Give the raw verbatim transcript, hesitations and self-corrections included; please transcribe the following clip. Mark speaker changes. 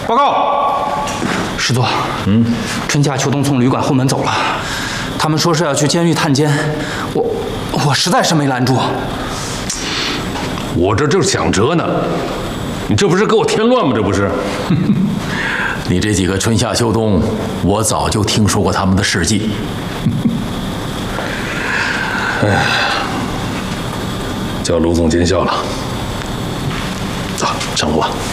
Speaker 1: 报告，师座，嗯，春夏秋冬从旅馆后门走了，他们说是要去监狱探监，我我实在是没拦住。
Speaker 2: 我这正想辙呢，你这不是给我添乱吗？这不是？
Speaker 3: 你这几个春夏秋冬，我早就听说过他们的事迹。
Speaker 2: 哎，叫卢总见笑了。走，上楼吧。